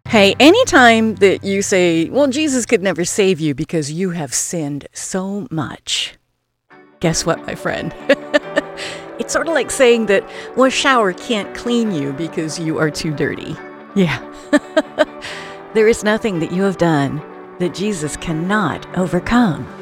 Hey, anytime that you say, well, Jesus could never save you because you have sinned so much, guess what, my friend? It's sort of like saying that, well, a shower can't clean you because you are too dirty. Yeah. There is nothing that you have done that Jesus cannot overcome.